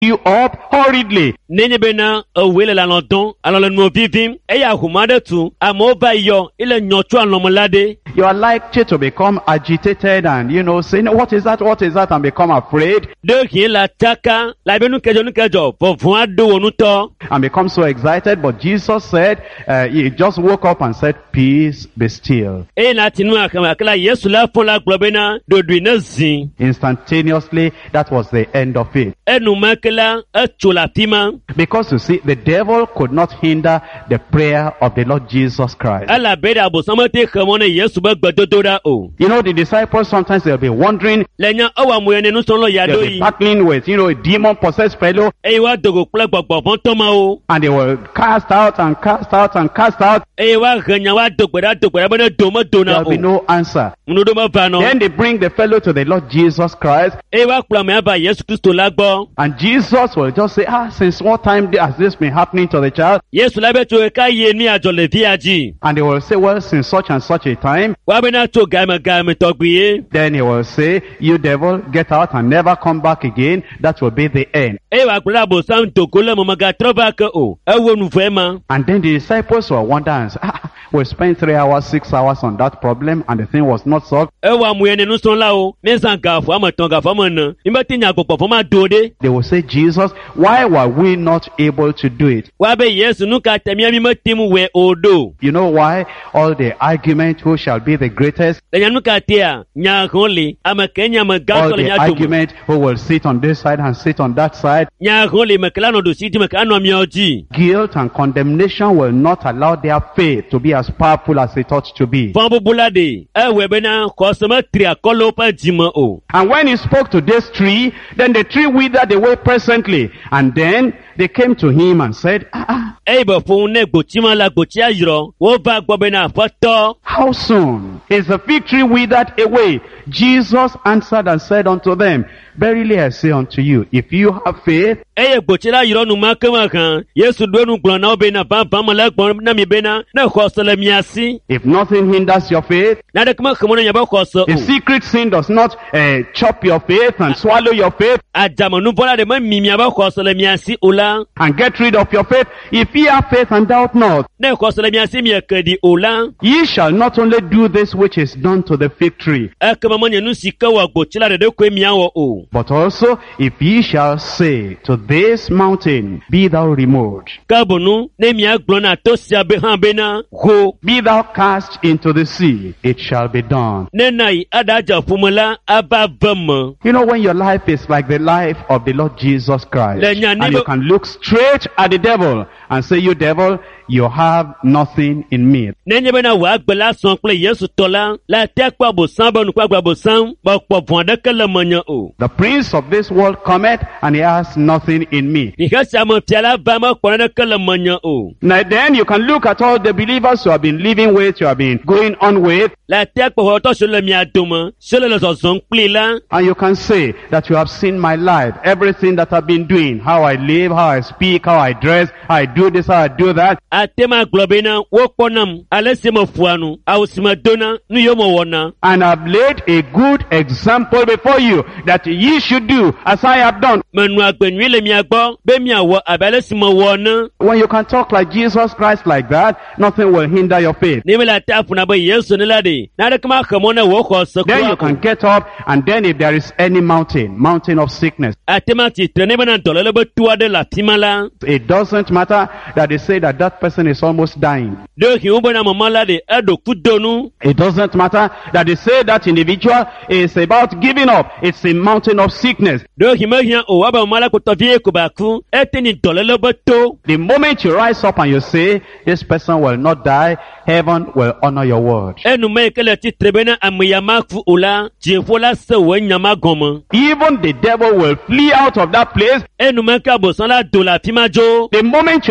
you up hurriedly. Nenye bena wele la london alors le no vivim e ya humade tu amoba yo ile nyocho anomolade. You are likely to become agitated and, saying, what is that, and become afraid. De ki la taka la benu kejo for voado onuto. And become so excited. But Jesus said, he just woke up and said, peace, be still. E na tinu akala Yesu la fon la globena do duina zin. Instantaneously, that was the end of it. Enu makela chola tima. Because you see, the devil could not hinder the prayer of the Lord Jesus Christ. Ala beda bo samate khamone Yesu ba gbadodora o. The disciples sometimes they'll be wondering, lenya awa moyene no sonlo they'll yado be yi. battling with, a demon-possessed fellow. E wa dogo kula gbogbo fon toma o. And they will cast out and cast out and cast out. E wa ganya wa dogbera bena domo dona There'll o. be no answer. Munudo ma va no. Then they bring the fellow to the Lord Jesus Christ. E wa kula me ba Yesu Kristo la gbo. And Jesus will just say, since what time has this been happening to the child? Yesu la be to ka ye ni ajo le vi aji. And they will say, well, since such and such a time. Wa be na to game togbiye. Then he will say, you devil, get out and never come back again. That will be the end. E wa kula bo sam tokole mo maga trova ke o. E wo nu vema. And then the disciples will wonder and say, we spent 3 hours, 6 hours on that problem and the thing was not solved. E wa moyene no son la o. Me san ga fo amaton ga fo mo na. Imba tinya gbogbo fo ma dode. They will say, Jesus, why were we not able to do it? Wa be Yesu nu ka temia mi matimu we odo. You know why? All the argument, who shall be the greatest? Lenya nu ka tia nya holi amakenya All magaso the nya tumu. argument, who will sit on this side and sit on that side? Nya holi makala no do siti makano mioji. Guilt and condemnation will not allow their faith to be as powerful as it ought to be. Fon bulade e we be na ko sama tria kolo pa jima o. And when he spoke to this tree, then the tree withered away presently. And then they came to him and said, E be fun ne gbochima la gbochi ayro wo ba gbo be na foto. how soon is the fig tree withered away? Jesus answered and said unto them, verily I say unto you, if you have faith, E gbochi la yro nu makama kan Yesu do nu gbon na be na ba ma la gbon na mi be na ko so le miasi. if nothing hinders your faith, Na de kuma kamo na ya ba ko so. if secret sin does not chop your faith and swallow your faith Ajama nu bola de ma mi ba ko so le miasi ola. and get rid of your faith, if ye have faith and doubt not, Na ko so le miasi mi akadi ola. ye shall not only do this which is done to the fig tree, E kama mo nyanu sika wa gbochi la de ko mi awo o. but also if ye shall say to this mountain, be thou removed, Kabonu ne mi agbon na to sia be han be na go. be thou cast into the sea, it shall be done. Ne nai adaja fumula ababam. When your life is like the life of the Lord Jesus Christ, and you can look straight at the devil and say, you devil, you have nothing in me. Nenye bena wa gbela son ple Yesu tola la te kwa bo san ba nu kwa gba bo san ba po vonde kele manya o. The prince of this world cometh and he has nothing in me. Because I'm tiala ba ma kwa na kele manya o. Now then you can look at all the believers you have been living with, you have been going on with, La te kwa hoto shole mi adoma, shole le so zon ple la. and you can say that you have seen my life, everything that I've been doing, how I live, how I speak, how I dress, how I do this, how I do that. Atema globena wo konam alese mo fuanu awusima dona nu yo mo wona. And I've laid a good example before you that ye should do as I have done. Menu agbenwi le mi agbo be mi awo abalese mo wona. When you can talk like Jesus Christ like that, nothing will hinder your faith. Ni me la ta funa ba Yesu ni lade. Na de kama khamona wo ko so Then you can get up, and then if there is any mountain of sickness, Atema ti trene bena dolele be tuwa de la timala. it doesn't matter that they say that that person is almost dying. De ki ubo na mamala de edo kudonu. It doesn't matter that they say that individual is about giving up. It's a mountain of sickness. De ki mahia o aba mamala ko tovie ko baku eteni dolele be to. The moment you rise up and you say, this person will not die, heaven will honor your word. Enu me kele ti trebena amiyama fu ola jefola se we nyama gomo. Even the devil will flee out of that place. Enu me ka bo san la do la timajo. The moment you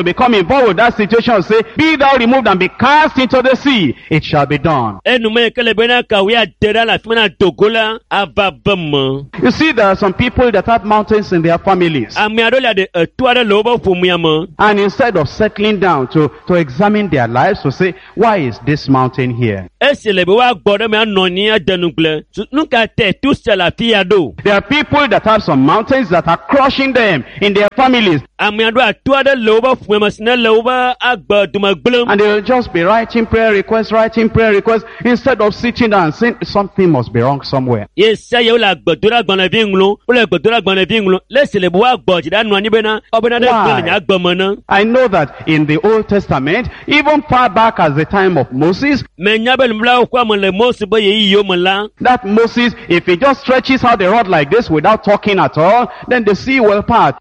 become involved with that situation, say, be thou removed and be cast into the sea, it shall be done. You see, there are some people that have mountains in their families. And instead of settling down to examine their lives, to say, why is this mountain here? There are people that have some mountains that are crushing them in their families. And they'll just be writing prayer requests, instead of sitting down and saying, something must be wrong somewhere. I know that in the Old Testament, even far back as the time of Moses, that Moses, if he just stretches out the rod like this without talking at all, then the sea will part.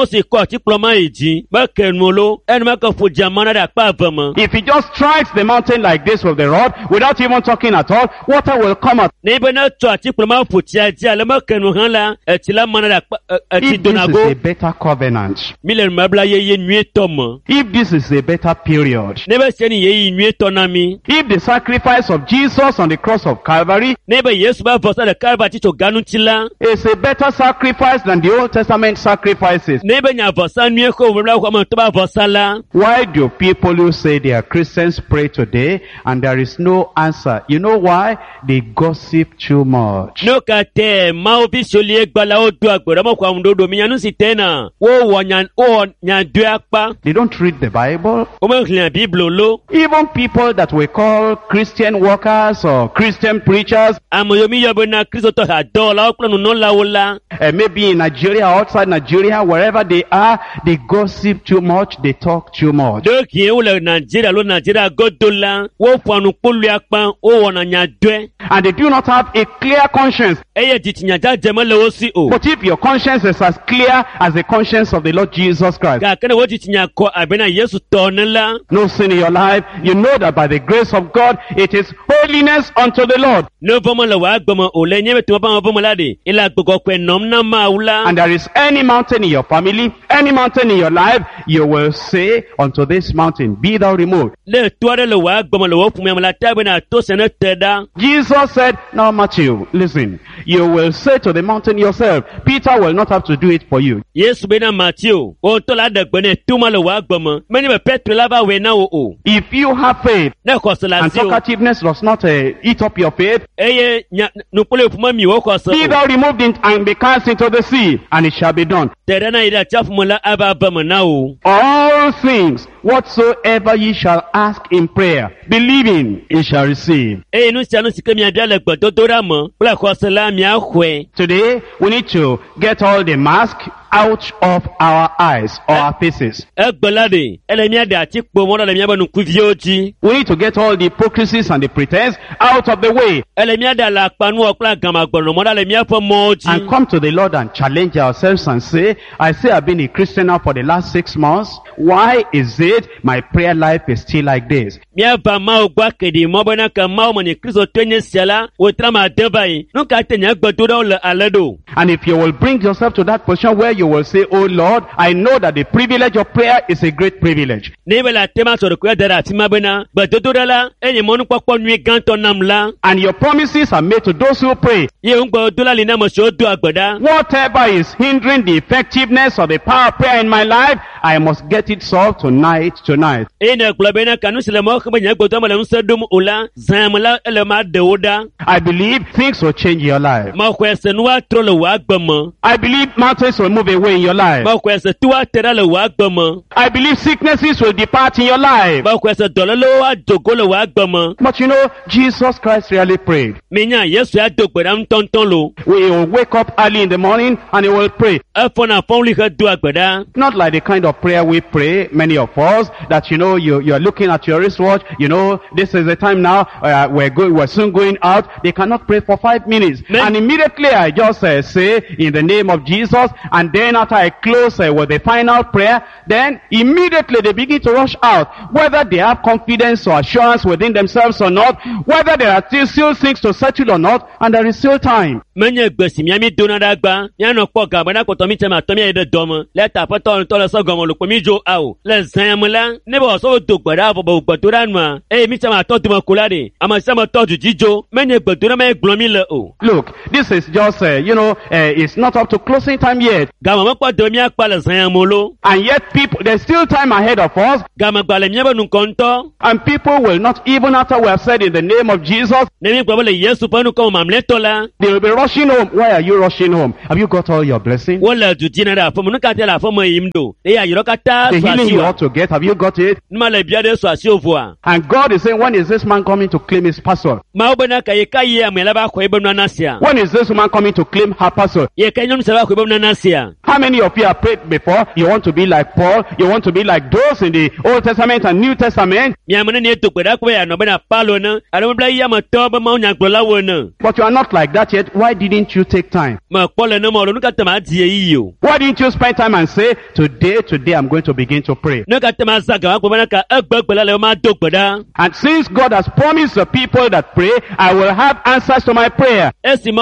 If he just strikes the mountain like this with the rod without even talking at all, water will come out. If this is a better covenant, if this is a better period, if the sacrifice of Jesus on the cross of Calvary is a better sacrifice than the Old Testament sacrifices, why do people who say they are Christians pray today and there is no answer? You know why? They gossip too much. They don't read the Bible. Even people that we call Christian workers or Christian preachers, maybe in Nigeria, outside Nigeria, wherever they are, they gossip too much, they talk too much. And they do not have a clear conscience. But if your conscience is as clear as the conscience of the Lord Jesus Christ, no sin in your life, you know that by the grace of God, it is holiness unto the Lord. And there is any mountain in your family, any mountain in your life, you will say unto this mountain, be thou removed. Jesus said, now Matthew, listen, you will say to the mountain yourself. Peter will not have to do it for you. If you have faith, and talkativeness does not eat up your faith, be thou removed and be cast into the sea, and it shall be done. All things whatsoever ye shall ask in prayer, believing ye shall receive. Today, we need to get all the mask out of our eyes or our faces. We need to get all the hypocrisies and the pretense out of the way. And come to the Lord and challenge ourselves and say, I say I've been a Christian now for the last 6 months. Why is it my prayer life is still like this? And if you will bring yourself to that position where you will say, oh Lord, I know that the privilege of prayer is a great privilege. And your promises are made to those who pray. Whatever is hindering the effectiveness of the power of prayer in my life, I must get it solved tonight. I believe things will change your life. I believe mountains will move away in your life. I believe sicknesses will depart in your life. But you know, Jesus Christ really prayed. We will wake up early in the morning and he will pray. Not like the kind of prayer we pray, many of us, that you know, you're looking at your wristwatch church, this is the time now, we're soon going out. They cannot pray for 5 minutes. And immediately I just say, in the name of Jesus, and then after I close with the final prayer, then immediately they begin to rush out. Whether they have confidence or assurance within themselves or not, whether there are still things to settle or not, and there is still time. Look, this is just, it's not up to closing time yet. And yet there's still time ahead of us. And people will not, even after we have said in the name of Jesus, they will be rushing home. Why are you rushing home? Have you got all your blessings? The healing you ought to get, have you got it? And God is saying, when is this man coming to claim his pastor? When is this woman coming to claim her pastor? How many of you have prayed before? You want to be like Paul? You want to be like those in the Old Testament and New Testament? But you are not like that yet. Why didn't you take time? Why didn't you spend time and say, today I'm going to begin to pray? And since God has promised the people that pray, I will have answers to my prayer.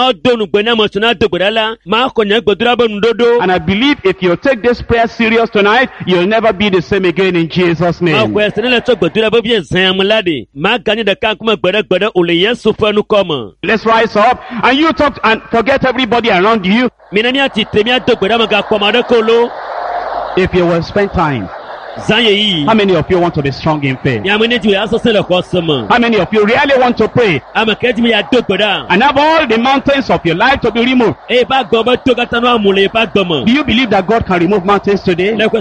And I believe if you take this prayer serious tonight, you'll never be the same again in Jesus' name. Let's rise up and you talk and forget everybody around you. If you will spend time. How many of you want to be strong in faith? How many of you really want to pray? And have all the mountains of your life to be removed? Do you believe that God can remove mountains today? Do you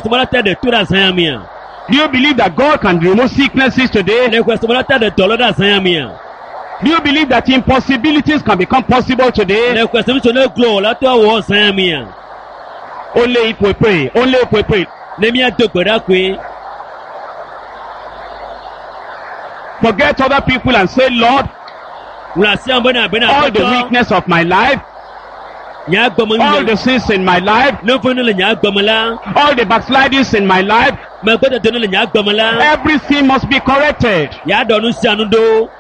believe that God can remove sicknesses today? Do you believe that impossibilities can become possible today? Only if we pray. Only if we pray. Forget other people and say, Lord, all the weakness of my life, all the sins in my life, all the backslidings in my life, everything must be corrected.